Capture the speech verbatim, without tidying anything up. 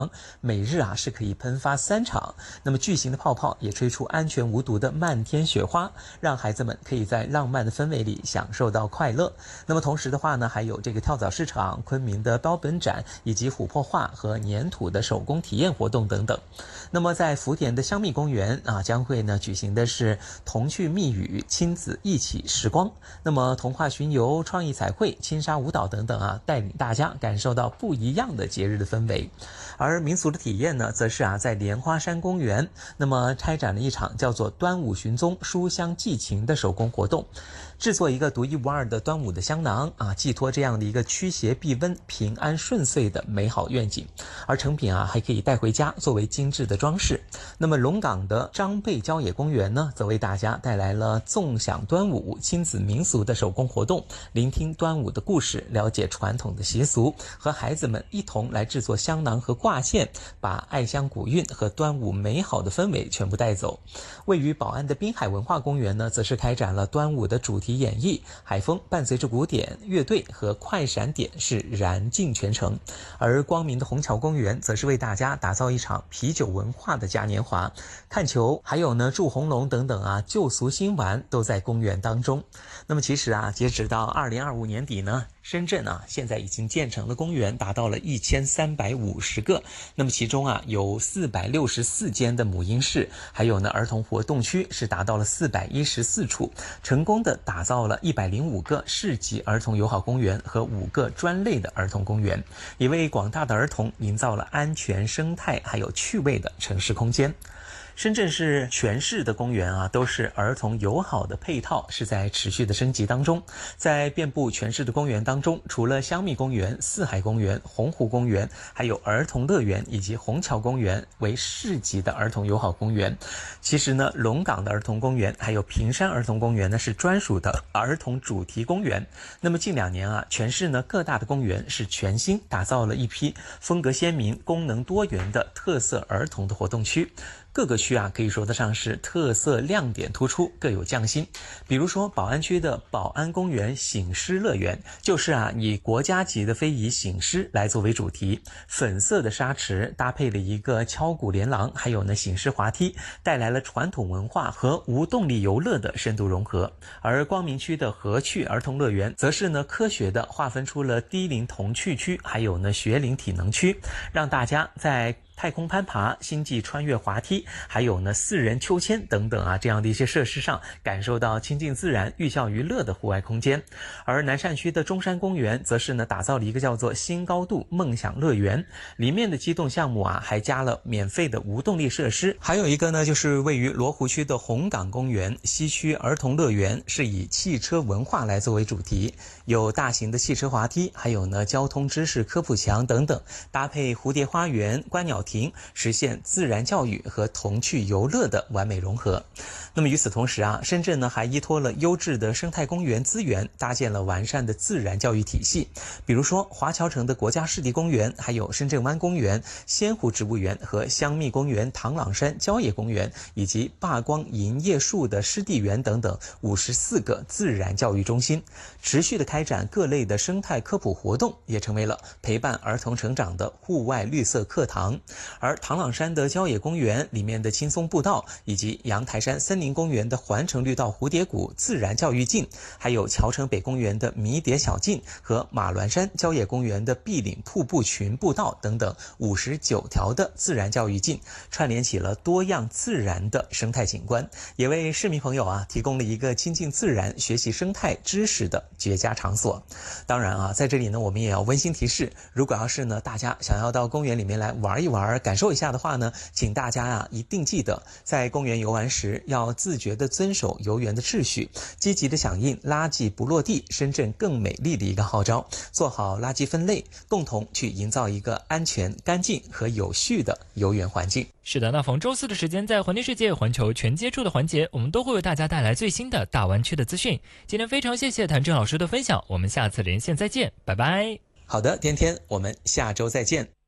每日啊是可以喷发三场，那么巨型的泡泡也吹出安全无毒的漫天雪花，让孩子们可以在浪漫的氛围里享受到快乐。那么同时的话呢，还有这个跳蚤市场、昆明的标本展，以及琥珀画和粘土的手工体验活动等等。那么在福田的香蜜公园啊，将会呢举行的是童趣蜜语亲子一起时光。那么童话巡游、创意彩绘、轻纱舞蹈等等啊，带领大家感受到不一样的节日的氛围。而民俗的体验呢，则是啊在莲花山公园，那么开展了一场叫做端午寻踪书香寄情的手工活动，制作一个独一无二的端午的香囊啊，寄托这样的一个驱邪避瘟、平安顺遂的美好愿景。而成品啊还可以带回家作为精致的装饰。那么龙岗的张贝郊野公园呢，则为大家带来了纵享端午亲子民俗的手工活动，聆听端午的故事，了解传统的习俗，和孩子们一同来制作香囊和挂线，把爱乡古韵和端午美好的氛围全部带走。位于宝安的滨海文化公园呢，则是开展了端午的主题演绎，海风伴随着古典乐队和快闪点是燃尽全城。而光明的虹桥公园则是为大家打造一场啤酒文化的嘉年华，看球还有呢祝红龙等等啊旧俗新玩都在公园当中。那么其实啊截止到二零二五年底呢，深圳啊现在已经建成的公园达到了一千三百五十个，那么其中啊有四百六十四间的母婴室，还有呢儿童活动区是达到了四百一十四处，成功的打造了一百零五个市级儿童友好公园和五个专类的儿童公园，也为广大的儿童营造了安全、生态还有趣味的城市空间。深圳市全市的公园啊，都是儿童友好的配套，是在持续的升级当中。在遍布全市的公园当中，除了香蜜公园、四海公园、洪湖公园，还有儿童乐园以及虹桥公园为市级的儿童友好公园。其实呢，龙岗的儿童公园还有平山儿童公园呢，是专属的儿童主题公园。那么近两年啊，全市呢各大的公园是全新打造了一批风格鲜明、功能多元的特色儿童的活动区。各个区啊可以说得上是特色亮点突出，各有匠心。比如说宝安区的宝安公园醒狮乐园，就是啊以国家级的非遗醒狮来作为主题，粉色的沙池搭配了一个敲鼓连廊，还有呢醒狮滑梯，带来了传统文化和无动力游乐的深度融合。而光明区的和趣儿童乐园，则是呢科学的划分出了低龄童趣区，还有呢学龄体能区，让大家在太空攀爬、星际穿越滑梯，还有呢四人秋千等等啊这样的一些设施上，感受到亲近自然、寓教于乐的户外空间。而南山区的中山公园，则是呢打造了一个叫做新高度梦想乐园，里面的机动项目啊还加了免费的无动力设施。还有一个呢就是位于罗湖区的红岗公园西区儿童乐园，是以汽车文化来作为主题，有大型的汽车滑梯，还有呢交通知识科普墙等等，搭配蝴蝶花园、观鸟亭，实现自然教育和童趣游乐的完美融合。那么与此同时啊，深圳呢还依托了优质的生态公园资源，搭建了完善的自然教育体系。比如说华侨城的国家湿地公园，还有深圳湾公园、仙湖植物园和香蜜公园、唐朗山郊野公园，以及霸光银叶树的湿地园等等五十四个自然教育中心，持续的开展各类的生态科普活动，也成为了陪伴儿童成长的户外绿色课堂。而唐朗山的郊野公园里面的轻松步道，以及阳台山森林公园的环城绿道蝴蝶谷自然教育径，还有侨城北公园的迷迭小径和马峦山郊野公园的碧岭瀑布群步道等等五十九条的自然教育径，串联起了多样自然的生态景观，也为市民朋友啊提供了一个亲近自然、学习生态知识的绝佳场所。当然啊，在这里呢，我们也要温馨提示，如果要是呢大家想要到公园里面来玩一玩、感受一下的话呢，请大家啊一定记得在公园游玩时要自觉地遵守游园的秩序，积极地响应垃圾不落地，深圳更美丽的一个号召，做好垃圾分类，共同去营造一个安全、干净和有序的游园环境。 是的，那逢周四的时间，在环球世界环球全接触的环节，我们都会为大家带来最新的大湾区的资讯。今天非常谢谢谭正老师的分享，我们下次连线再见，拜拜。 好的，天天，我们下周再见。